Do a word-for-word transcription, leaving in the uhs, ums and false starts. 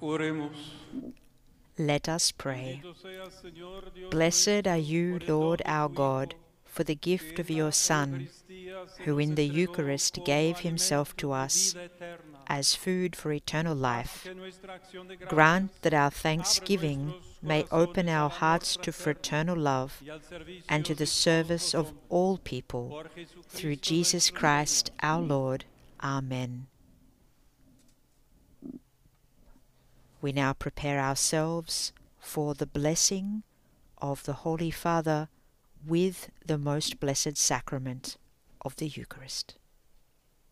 Oremos. Let us pray. Blessed are you, Lord our God, for the gift of your Son, who in the Eucharist gave himself to us as food for eternal life. Grant that our thanksgiving may open our hearts to fraternal love and to the service of all people, through Jesus Christ our Lord. Amen. We now prepare ourselves for the blessing of the Holy Father with the Most Blessed Sacrament of the Eucharist.